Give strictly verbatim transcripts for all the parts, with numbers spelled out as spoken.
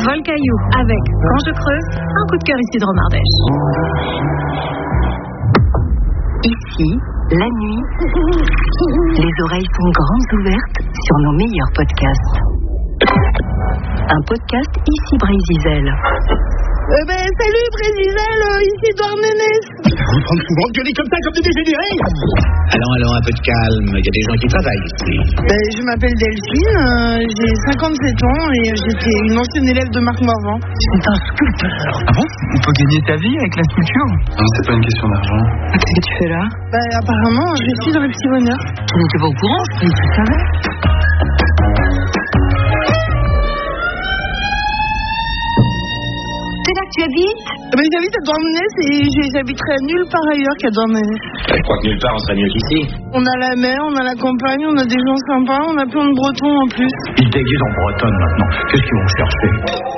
Vol-Caillou avec Quand je creuse, un coup de cœur ici de Romardèche. Ici, la nuit, les oreilles sont grandes ouvertes sur nos meilleurs podcasts. Un podcast ici Brésil. Euh ben, salut Brésil, ici Douarnenez. Vous prendre souvent de gueuler comme ça, comme des dégénérés. Allons, allons, un peu de calme, il y a des gens qui travaillent ici. Ben, je m'appelle Delphine, euh, j'ai cinquante-sept ans et j'étais une ancienne élève de Marc Morvan. C'est un sculpteur. Ah bon? On peut gagner ta vie avec la sculpture? Non, c'est pas une question d'argent. Qu'est-ce que tu fais là? Ben, apparemment, je suis dans le petit bonheur. Tu n'étais pas au courant, je croyais que tu savais. C'est là que tu habites? Ben, j'habite à Douarnenez et j'habiterai nulle part ailleurs qu'à Douarnenez. Je crois que nulle part on serait mieux qu'ici. On a la mer, on a la campagne, on a des gens sympas, on a plein de Bretons en plus. Ils déguisent en bretonne maintenant. Qu'est-ce qu'ils vont chercher?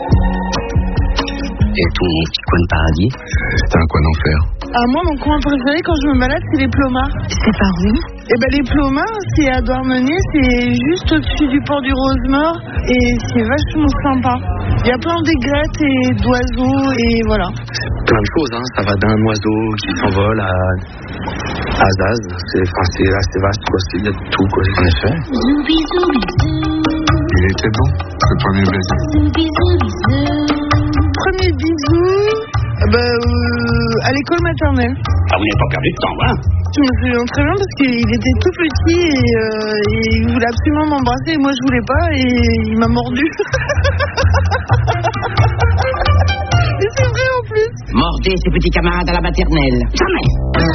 Et ton petit coin de paradis? C'est un coin d'enfer. Ah, moi, mon coin préféré quand je me balade, c'est les Plomards. C'est par où? Eh ben, les Plomards, c'est à Douarnenez, c'est juste au-dessus du port du Rosemort et c'est vachement sympa. Il y a plein d'aigrettes et d'oiseaux et voilà. Plein de choses, hein. Ça va d'un oiseau qui s'envole à, à Zaz. C'est, enfin, c'est assez vaste, quoi. Il y a de tout, quoi. En effet. Il était bon, ce premier baiser. Premier bisou, bah, euh, à l'école maternelle. Ah, vous n'avez pas perdu de temps, hein? Je me souviens très bien parce qu'il était tout petit et, euh, et il voulait absolument m'embrasser et moi je voulais pas et il m'a mordu. Et c'est vrai en plus. Mordez ses petits camarades à la maternelle. Jamais.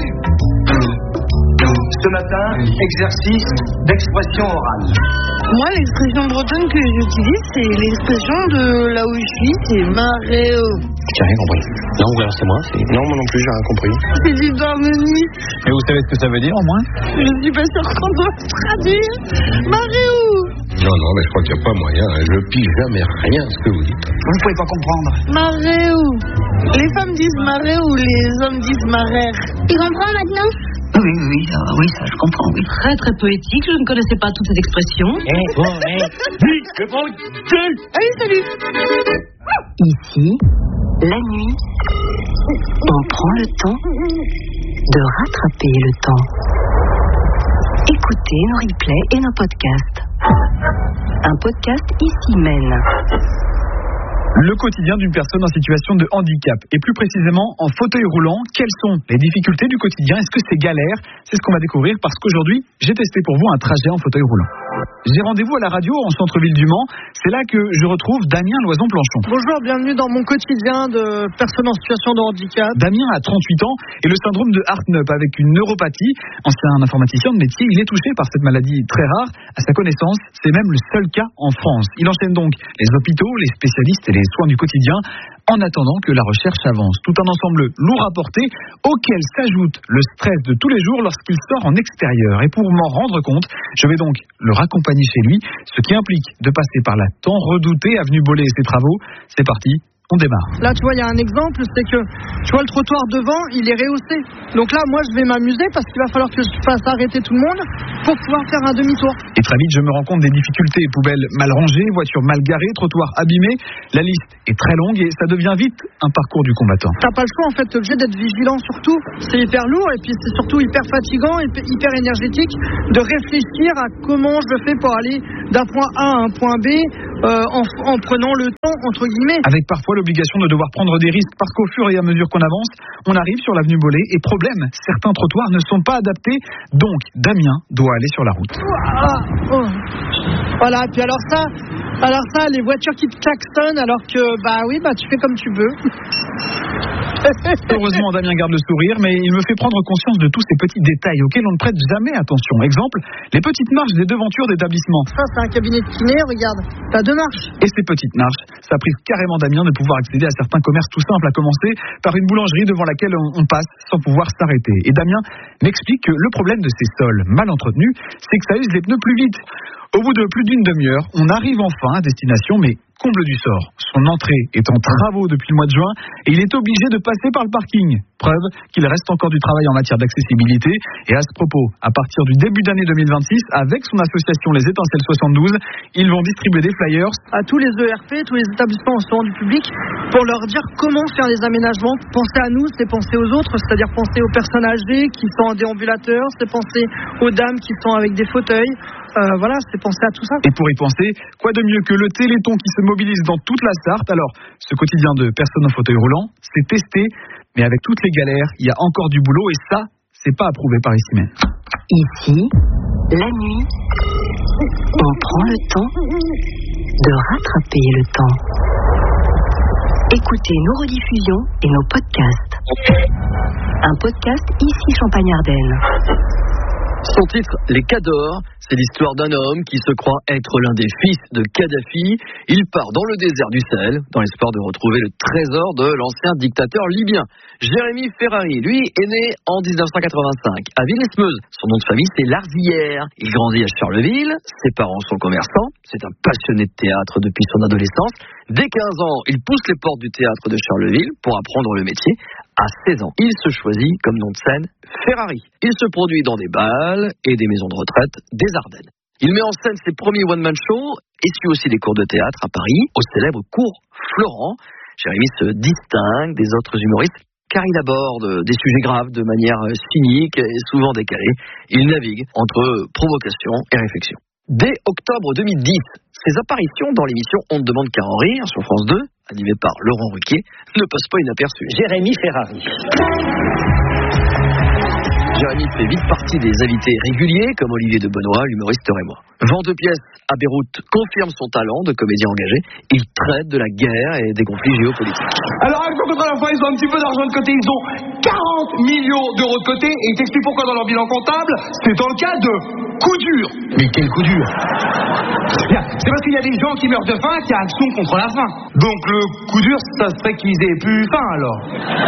Ce matin, exercice d'expression orale. Moi, l'expression bretonne que j'utilise, c'est l'expression de là où je suis, c'est maréo. J'ai rien compris. Non, ou alors c'est moi. C'est... Non, moi non plus, j'ai rien compris. C'est du Douarnenez. Mais vous savez ce que ça veut dire au moins? Je suis pas sûre qu'on doit se traduire. Maréo. Non, non, mais je crois qu'il n'y a pas moyen. Je pige jamais rien de ce que vous dites. Vous ne pouvez pas comprendre. Maréo. Les femmes disent maréo, les hommes disent marère. Tu comprends maintenant? Oui, oui, ça, oui, ça, je comprends, oui. Très, très poétique, je ne connaissais pas toutes ces expressions. Eh, bon, eh, oui, je prends une gueule. Allez, salut. Ici, la nuit, on prend le temps de rattraper le temps. Écoutez nos replays et nos podcasts. Un podcast ici mène. Le quotidien d'une personne en situation de handicap, et plus précisément en fauteuil roulant. Quelles sont les difficultés du quotidien? Est-ce que c'est galère? C'est ce qu'on va découvrir parce qu'aujourd'hui, j'ai testé pour vous un trajet en fauteuil roulant. J'ai rendez-vous à la radio en centre-ville du Mans. C'est là que je retrouve Damien Loison-Planchon. Bonjour, bienvenue dans mon quotidien de personne en situation de handicap. Damien a trente-huit ans et le syndrome de Hartnup avec une neuropathie. Ancien informaticien de métier, il est touché par cette maladie très rare. À sa connaissance, c'est même le seul cas en France. Il enchaîne donc les hôpitaux, les spécialistes et les soins du quotidien en attendant que la recherche avance. Tout un ensemble lourd à porter auquel s'ajoute le stress de tous les jours lorsqu'il sort en extérieur. Et pour m'en rendre compte, je vais donc le raccompagner chez lui, ce qui implique de passer par la tant redoutée avenue Bollé et ses travaux. C'est parti. On démarre. Là, tu vois, il y a un exemple, c'est que, tu vois, le trottoir devant, il est rehaussé. Donc là, moi, je vais m'amuser parce qu'il va falloir que je fasse arrêter tout le monde pour pouvoir faire un demi-tour. Et très vite, je me rends compte des difficultés. Poubelles mal rangées, voitures mal garées, trottoirs abîmés. La liste est très longue et ça devient vite un parcours du combattant. T'as pas le choix, en fait, t'es obligé d'être vigilant surtout. C'est hyper lourd et puis c'est surtout hyper fatigant et hyper énergétique de réfléchir à comment je fais pour aller d'un point A à un point B euh, en, en prenant le temps, entre guillemets. Avec parfois l'obligation de devoir prendre des risques parce qu'au fur et à mesure qu'on avance, on arrive sur l'avenue Bollé et problème, certains trottoirs ne sont pas adaptés, donc Damien doit aller sur la route. Ah, oh. Voilà, et puis alors ça, alors ça, les voitures qui te klaxonnent alors que, bah oui, bah tu fais comme tu veux. Heureusement, Damien garde le sourire, mais il me fait prendre conscience de tous ces petits détails auxquels on ne prête jamais attention. Exemple, les petites marches des devantures d'établissement. Ça, c'est un cabinet de kiné, regarde, t'as deux marches. Et ces petites marches, ça prive carrément Damien de pouvoir accéder à certains commerces tout simples, à commencer par une boulangerie devant laquelle on, on passe sans pouvoir s'arrêter. Et Damien m'explique que le problème de ces sols mal entretenus, c'est que ça use les pneus plus vite. Au bout de plus d'une demi-heure, on arrive enfin à destination, mais comble du sort. Son entrée est en travaux depuis le mois de juin et il est obligé de passer par le parking. Preuve qu'il reste encore du travail en matière d'accessibilité. Et à ce propos, à partir du début d'année deux mille vingt-six, avec son association Les Étincelles soixante-douze, ils vont distribuer des flyers à tous les E R P, tous les établissements recevant du public, pour leur dire comment faire les aménagements. Penser à nous, c'est penser aux autres, c'est-à-dire penser aux personnes âgées qui sont en déambulateur, c'est penser aux dames qui sont avec des fauteuils. Euh, voilà, c'est penser à tout ça. Et pour y penser, quoi de mieux que le Téléthon qui se mobilise dans toute la Sarthe. Alors, ce quotidien de personnes en fauteuil roulant, c'est testé, mais avec toutes les galères, il y a encore du boulot et ça, c'est pas approuvé par ici même. Ici, la nuit, on prend le temps de rattraper le temps. Écoutez nos rediffusions et nos podcasts. Un podcast ici Champagne-Ardenne. Son titre, Les Cadors, c'est l'histoire d'un homme qui se croit être l'un des fils de Kadhafi. Il part dans le désert du Sahel, dans l'espoir de retrouver le trésor de l'ancien dictateur libyen. Jérémy Ferrari, lui, est né en dix-neuf cent quatre-vingt-cinq à Villesmeuse. Son nom de famille, c'est Larzière. Il grandit à Charleville, ses parents sont commerçants. C'est un passionné de théâtre depuis son adolescence. Dès quinze ans, il pousse les portes du théâtre de Charleville pour apprendre le métier. À seize ans, il se choisit comme nom de scène Ferrari. Il se produit dans des bals et des maisons de retraite des Ardennes. Il met en scène ses premiers one-man shows et suit aussi des cours de théâtre à Paris, au célèbre cours Florent. Jérémy se distingue des autres humoristes car il aborde des sujets graves de manière cynique et souvent décalée. Il navigue entre provocation et réflexion. Dès octobre deux mille dix, ses apparitions dans l'émission On ne demande qu'à en rire sur France deux, animée par Laurent Ruquier, ne passent pas inaperçues. Jérémy Ferrari. Jérémy fait vite partie des invités réguliers, comme Olivier de Benoît, l'humoriste rémois. Vent de pièces à Beyrouth confirme son talent de comédien engagé. Il traite de la guerre et des conflits géopolitiques. Alors, à la fin, ils ont un petit peu d'argent de côté. Ils ont quarante millions d'euros de côté. Et ils t'expliquent pourquoi dans leur bilan comptable, c'est dans le cas de coup dur. Mais quel coup dur? C'est parce qu'il y a des gens qui meurent de faim qui a action contre la faim. Donc le coup dur, ça serait qu'ils aient plus faim alors.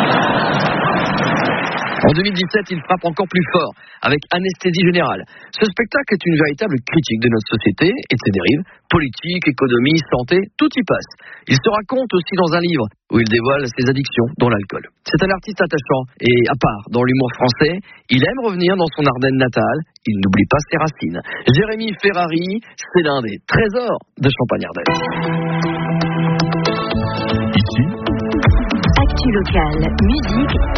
En deux mille dix-sept, il frappe encore plus fort, avec Anesthésie Générale. Ce spectacle est une véritable critique de notre société et de ses dérives. Politique, économie, santé, tout y passe. Il se raconte aussi dans un livre où il dévoile ses addictions, dont l'alcool. C'est un artiste attachant et à part dans l'humour français. Il aime revenir dans son Ardenne natale. Il n'oublie pas ses racines. Jérémy Ferrari, c'est l'un des trésors de Champagne-Ardenne. Actu locale, musique